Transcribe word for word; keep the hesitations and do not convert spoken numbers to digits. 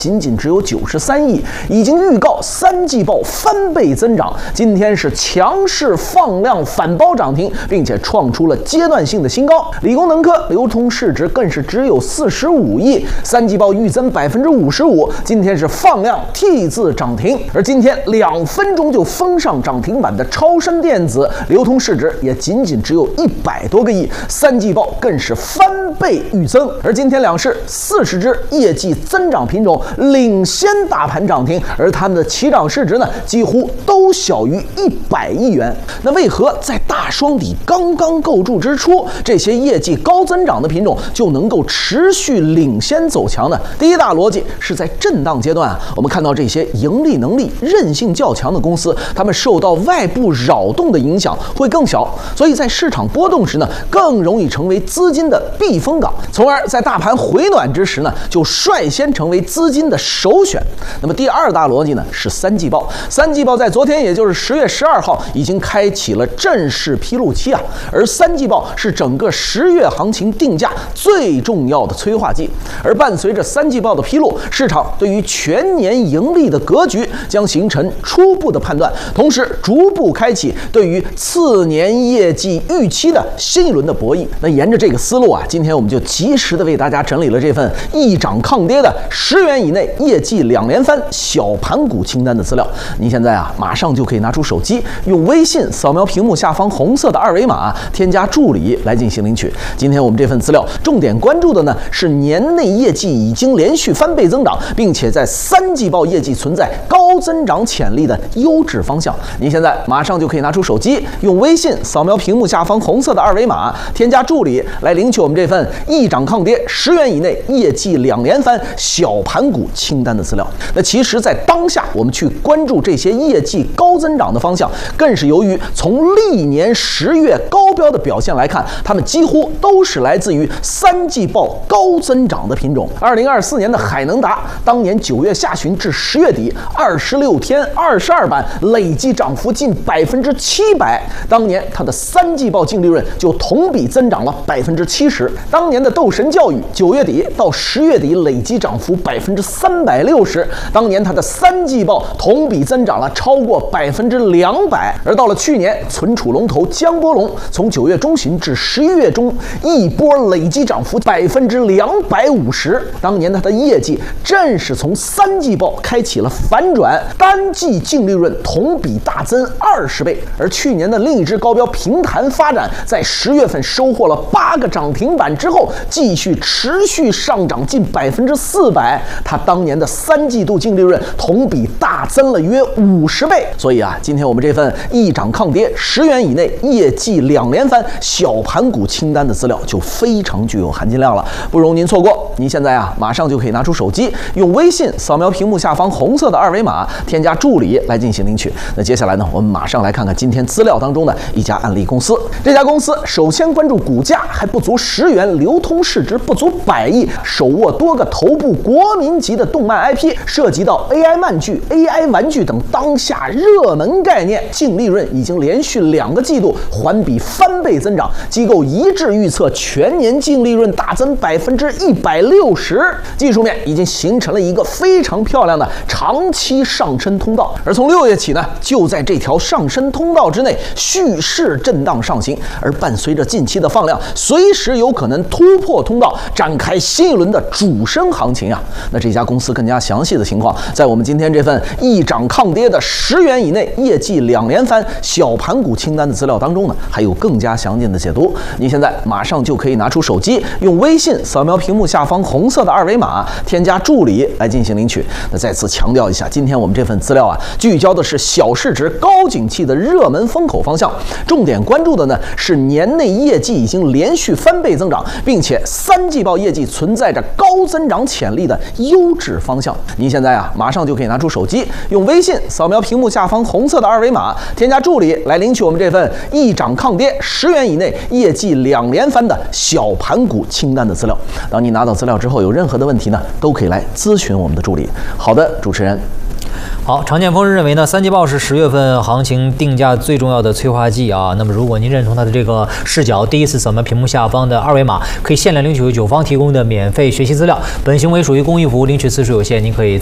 仅仅只有九十三亿，已经预告三季报翻倍增长。今天是强势放量反包涨停，并且创出了阶段性的新高。理工能科流通市值更是只有四十五亿，三季报预增百分之五十五，今天是放量 T 字涨停。而今天两分钟就封上涨停板的超声电子，流通市值也仅仅只有一百多个亿，三季报更是翻倍预增。而今天两市四十只业绩增长品种领先大盘涨停，而他们的起涨市值呢，几乎都小于一百亿元。那为何在大双底刚刚构筑之初，这些业绩高增长的品种就能够持续领先走强呢？第一大逻辑是在震荡阶段啊，我们看到这些盈利能力韧性较强的公司，他们受到外部扰动的影响会更小，所以在市场波动时呢，更容易成为资金的避风港，从而在大盘回暖之时呢，就率先成为资金的首选。那么第二大逻辑呢，是三季报。三季报在昨天，也就是十月十二号，已经开启了正式披露期啊。而三季报是整个十月行情定价最重要的催化剂。而伴随着三季报的披露，市场对于全年盈利的格局将形成初步的判断，同时逐步开启对于次年业绩预期的新一轮的博弈。那沿着这个思路啊，今天我们就及时的为大家整理了这份一涨抗跌的十元以内业绩两连翻小盘股清单的资料。您现在啊，马上就可以拿出手机，用微信扫描屏幕下方红色的二维码，添加助理来进行领取。今天我们这份资料重点关注的呢，是年内业绩已经连续翻倍增长，并且在三季报业绩存在高增长潜力的优质方向。您现在马上就可以拿出手机，用微信扫描屏幕下方红色的二维码，添加助理来领取我们这份一涨抗跌十元以内业绩两连翻小盘股清单的资料。那其实在当下我们去关注这些业绩高增长的方向，更是由于从历年十月高标的表现来看，它们几乎都是来自于三季报高增长的品种。二零二四年的海能达，当年九月下旬至十月底二十六天二十二板累计涨幅近百分之七百，当年它的三季报净利润就同比增长了百分之七十。当年的斗神教育九月底到十月底累计涨幅百分之三百六十，当年它的三季报同比增长了超过百分之两百。而到了去年，存储龙头江波龙从九月中旬至十一月中一波累计涨幅百分之两百五十，当年它的业绩正是从三季报开启了反转，单季净利润同比大增二十倍。而去年的另一只高标平潭发展，在十月份收获了八个涨停板之后，继续持续上涨近百分之四百，它当年的三季度净利润同比大增了约五十倍。所以啊，今天我们这份一涨抗跌十元以内业绩两连翻小盘股清单的资料就非常具有含金量了，不容您错过。您现在啊，马上就可以拿出手机，用微信扫描屏幕下方红色的二维码，添加助理来进行领取。那接下来呢，我们马上来看看今天资料当中的一家案例公司。这家公司首先关注股价还不足十元，流通市值不足百亿，手握多个头部国民级的动漫 I P， 涉及到 A I 漫剧、A I 玩具等当下热门概念，净利润已经连续两个季度环比翻倍增长，机构一致预测全年净利润大增百分之一百六十。技术面已经形成了一个非常漂亮的长期上升通道，而从六月起呢，就在这条上升通道之内蓄势震荡上行，而伴随着近期的放量，随时有可能突破通道，展开新一轮的主升行情啊。那这家公司更加详细的情况，在我们今天这份一涨抗跌的十元以内业绩两连翻小盘股清单的资料当中呢，还有更加详尽的解读。您现在马上就可以拿出手机，用微信扫描屏幕下方红色的二维码，添加助理来进行领取。那再次强调一下，今天我们这份资料啊，聚焦的是小市值高景气的热门风口方向，重点关注的呢是年内业绩已经连续翻倍增长，并且三季报业绩存在着高增长潜力的优质方向。您现在啊，马上就可以拿出手机，用微信扫描屏幕下方红色的二维码，添加助理来领取我们这份一涨抗跌十元以内业绩两连翻的小盘股清单的资料。当您拿到资料之后，有任何的问题呢，都可以来咨询我们的助理。好的，主持人。 好。 好，常见风是认为呢，三季报是十月份行情定价最重要的催化剂啊。那么如果您认同它的这个视角，第一次扫描屏幕下方的二维码，可以限量领取九方提供的免费学习资料。本行为属于公益服务，领取次数有限，您可以。